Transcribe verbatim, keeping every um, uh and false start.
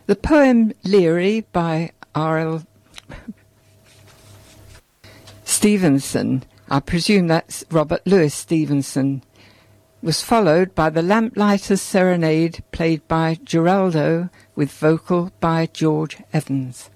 The poem Leary by R L Stevenson, I presume that's Robert Louis Stevenson, was followed by the Lamplighter's Serenade, played by Geraldo with vocal by George Evans.